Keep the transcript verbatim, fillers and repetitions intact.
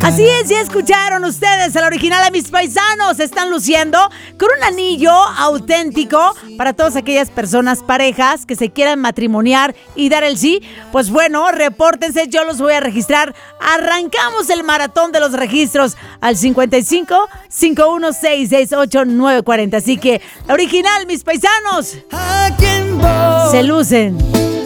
Así es, ya escucharon ustedes el original a mis paisanos. Se están luciendo con un anillo auténtico para todas aquellas personas, parejas que se quieran matrimoniar y dar el sí. Pues bueno, repórtense, yo los voy a registrar. Arrancamos el maratón de los registros al cincuenta y cinco, cincuenta y uno, sesenta y seis, ochenta y nueve cuarenta. Así que, original, mis paisanos, se lucen.